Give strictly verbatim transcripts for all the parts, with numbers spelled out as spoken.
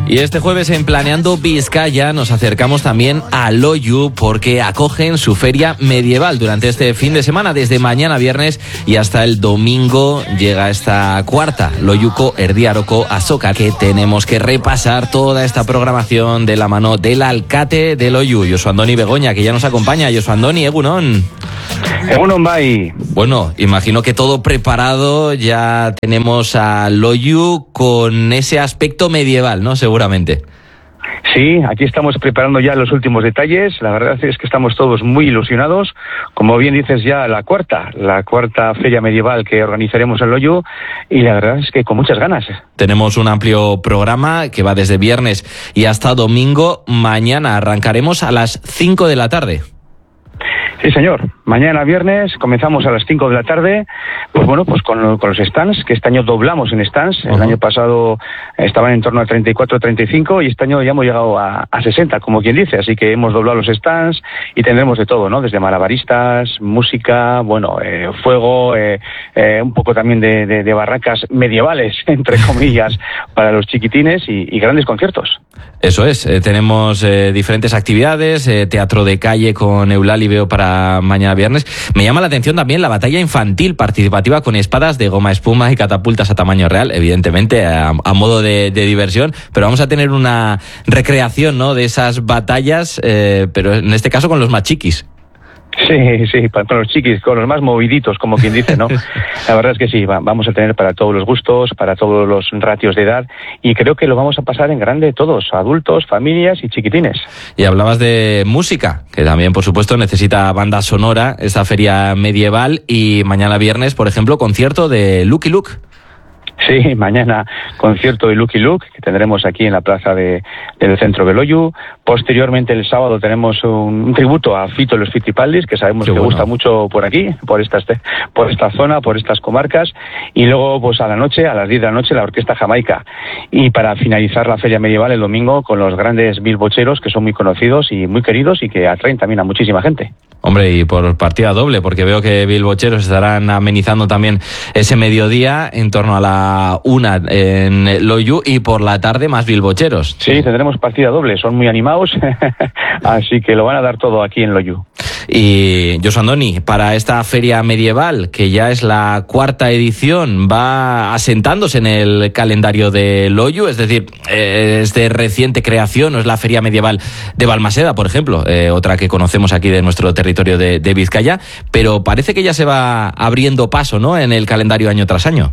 Y este jueves en Planeando Vizcaya nos acercamos también a Loiu porque acogen su feria medieval durante este fin de semana, desde mañana viernes y hasta el domingo llega esta cuarta Loiuko Erdiaroko Azoka, que tenemos que repasar toda esta programación de la mano del alcate de Loiu, Josu Andoni Begoña, que ya nos acompaña. Josu Andoni, egunon. Egunon, bai. Bueno, imagino que todo preparado, ya tenemos a Loiu con ese aspecto medieval, ¿no? Seguramente. Sí, aquí estamos preparando ya los últimos detalles. La verdad es que estamos todos muy ilusionados. Como bien dices, ya la cuarta, la cuarta feria medieval que organizaremos en Loiu, y la verdad es que con muchas ganas. Tenemos un amplio programa que va desde viernes y hasta domingo. Mañana arrancaremos a las cinco de la tarde. Sí, señor. Mañana viernes comenzamos a las cinco de la tarde, pues bueno, pues con, con los stands, que este año doblamos en stands. Uh-huh. El año pasado estaban en torno a treinta y cuatro, treinta y cinco, y este año ya hemos llegado a, a sesenta, como quien dice, así que hemos doblado los stands y tendremos de todo, ¿no? Desde malabaristas, música, bueno, eh, fuego, eh, eh, un poco también de, de, de barracas medievales, entre comillas, para los chiquitines, y, y grandes conciertos. Eso es, eh, tenemos eh, diferentes actividades, eh, teatro de calle con Eulali veo para mañana viernes. Me llama la atención también la batalla infantil participativa con espadas de goma espuma y catapultas a tamaño real, evidentemente a, a modo de, de diversión, pero vamos a tener una recreación, ¿no?, de esas batallas, eh, pero en este caso con los más chiquis. Sí, sí, con los chiquis, con los más moviditos, como quien dice, ¿no? La verdad es que sí, vamos a tener para todos los gustos, para todos los ratios de edad, y creo que lo vamos a pasar en grande todos, adultos, familias y chiquitines. Y hablabas de música, que también, por supuesto, necesita banda sonora, esta feria medieval, y mañana viernes, por ejemplo, concierto de Lucky Luke. Sí, mañana concierto de Lucky Luke, que tendremos aquí en la plaza de, del centro de Loiu. Posteriormente, el sábado, tenemos un, un tributo a Fito y los Fitipaldis, que sabemos Qué que bueno. gusta mucho por aquí, por esta, por esta zona, por estas comarcas. Y luego, pues a la noche, a las diez de la noche, la Orquesta Jamaica. Y para finalizar la feria medieval el domingo con los grandes bilbocheros, que son muy conocidos y muy queridos y que atraen también a muchísima gente. Hombre, y por partida doble, porque veo que bilbocheros estarán amenizando también ese mediodía en torno a la una en Loiu, y por la tarde más bilbocheros. Sí, tendremos partida doble, son muy animados, así que lo van a dar todo aquí en Loiu. Y Josu Andoni, para esta feria medieval, que ya es la cuarta edición, va asentándose en el calendario de Loiu, es decir, eh, es de reciente creación, no es la feria medieval de Balmaseda, por ejemplo, eh, otra que conocemos aquí de nuestro territorio de, de Vizcaya, pero parece que ya se va abriendo paso, ¿no?, en el calendario año tras año.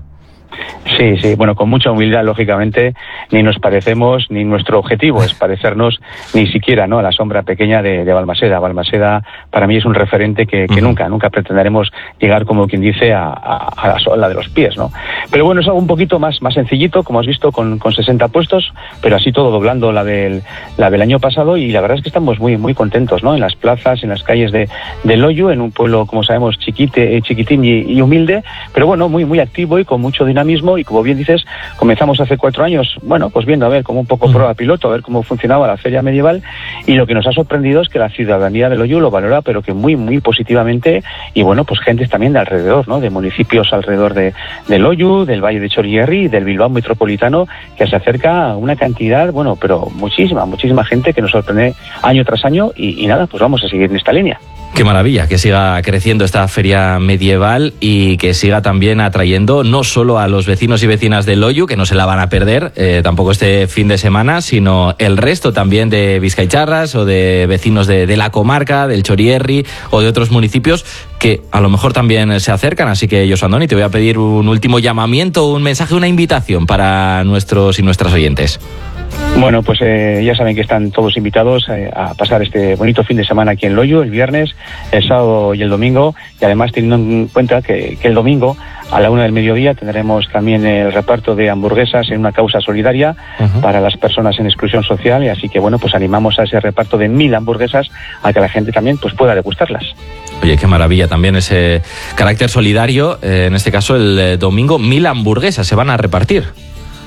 Sí, sí, bueno, con mucha humildad, lógicamente, ni nos parecemos, ni nuestro objetivo es parecernos ni siquiera, ¿no?, a la sombra pequeña de, de Balmaseda. Balmaseda para mí es un referente que, que uh-huh. nunca, nunca pretenderemos llegar, como quien dice, a, a, a la sola de los pies, ¿no? Pero bueno, es algo un poquito más, más sencillito, como has visto, con, con sesenta puestos, pero así todo doblando la del, la del año pasado, y la verdad es que estamos muy, muy contentos, ¿no?, en las plazas, en las calles de, de Loiu, en un pueblo, como sabemos, chiquite, chiquitín y, y humilde, pero bueno, muy, muy activo y con mucho dinamismo. Y como bien dices, comenzamos hace cuatro años, bueno, pues viendo a ver como un poco prueba piloto, a ver cómo funcionaba la feria medieval, y lo que nos ha sorprendido es que la ciudadanía de Loiu lo valora, pero que muy, muy positivamente, y bueno, pues gentes también de alrededor, ¿no?, de municipios alrededor de, de Loiu, del Valle de Chorierri, del Bilbao metropolitano, que se acerca a una cantidad, bueno, pero muchísima, muchísima gente que nos sorprende año tras año, y, y nada, pues vamos a seguir en esta línea. Qué maravilla, que siga creciendo esta feria medieval y que siga también atrayendo no solo a los vecinos y vecinas de Loiu, que no se la van a perder eh, tampoco este fin de semana, sino el resto también de vizcaicharras o de vecinos de, de la comarca, del Chorierri o de otros municipios que a lo mejor también se acercan. Así que, Josu Andoni, te voy a pedir un último llamamiento, un mensaje, una invitación para nuestros y nuestras oyentes. Bueno, pues eh, ya saben que están todos invitados eh, a pasar este bonito fin de semana aquí en Loiu, el viernes, el sábado y el domingo, y además teniendo en cuenta que, que el domingo a la una del mediodía tendremos también el reparto de hamburguesas en una causa solidaria uh-huh. para las personas en exclusión social, y así que bueno, pues animamos a ese reparto de mil hamburguesas a que la gente también pues pueda degustarlas. Oye, qué maravilla también ese carácter solidario, eh, en este caso el eh, domingo mil hamburguesas se van a repartir.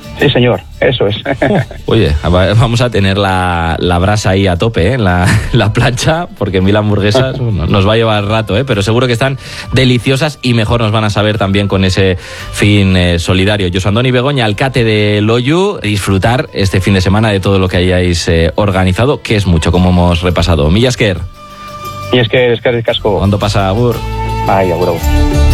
Sí, señor, eso es. Uh, oye, vamos a tener la, la brasa ahí a tope, ¿eh? la, la plancha, porque mil hamburguesas nos va a llevar rato, ¿eh? Pero seguro que están deliciosas y mejor nos van a saber también con ese fin eh, solidario. Josu Andoni Begoña, alcate de Loiu, disfrutar este fin de semana de todo lo que hayáis eh, organizado, que es mucho, como hemos repasado. Mila esker. Mila esker, eskerrik asko. ¿Cuándo pasa, agur? Ay, agur, agur.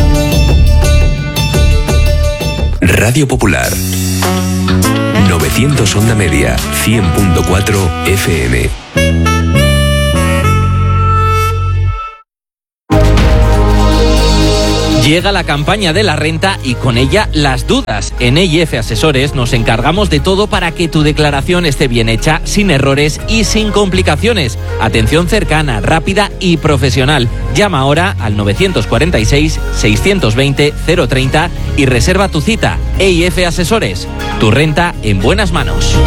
Radio Popular. novecientos Onda Media, cien punto cuatro F M. Llega la campaña de la renta y con ella las dudas. En E I F Asesores nos encargamos de todo para que tu declaración esté bien hecha, sin errores y sin complicaciones. Atención cercana, rápida y profesional. Llama ahora al novecientos cuarenta y seis, seiscientos veinte, cero treinta y reserva tu cita. E I F Asesores, tu renta en buenas manos.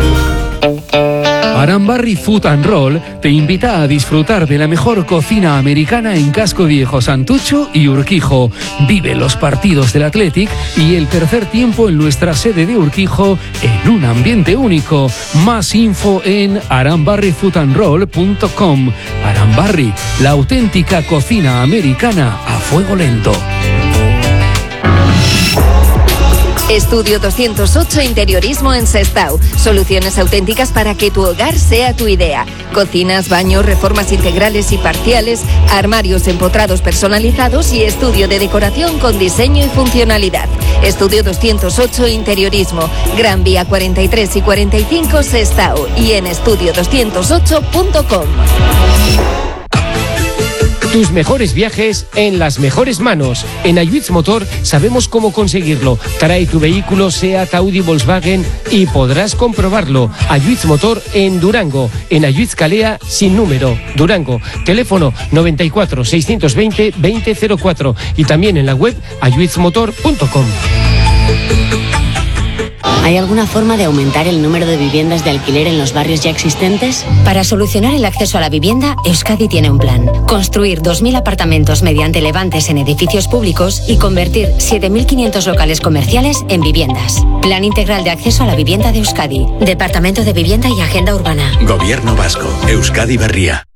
Arambarri Food and Roll te invita a disfrutar de la mejor cocina americana en Casco Viejo, Santucho y Urquijo. Vive los partidos del Athletic y el tercer tiempo en nuestra sede de Urquijo en un ambiente único. Más info en arambarri food and roll punto com. Arambarri, la auténtica cocina americana a fuego lento. Estudio doscientos ocho Interiorismo en Sestao. Soluciones auténticas para que tu hogar sea tu idea. Cocinas, baños, reformas integrales y parciales, armarios empotrados personalizados y estudio de decoración con diseño y funcionalidad. Estudio doscientos ocho Interiorismo. Gran Vía cuarenta y tres y cuarenta y cinco Sestao y en estudio doscientos ocho punto com. Tus mejores viajes en las mejores manos. En Ayuitz Motor sabemos cómo conseguirlo. Trae tu vehículo Seat, Audi, Volkswagen y podrás comprobarlo. Ayuitz Motor en Durango. En Ayuitz Calea sin número. Durango. Teléfono noventa y cuatro, seiscientos veinte, veinte cero cuatro y también en la web ayuitz motor punto com. ¿Hay alguna forma de aumentar el número de viviendas de alquiler en los barrios ya existentes? Para solucionar el acceso a la vivienda, Euskadi tiene un plan. Construir dos mil apartamentos mediante levantes en edificios públicos y convertir siete mil quinientos locales comerciales en viviendas. Plan integral de acceso a la vivienda de Euskadi. Departamento de Vivienda y Agenda Urbana. Gobierno Vasco. Euskadi Berria.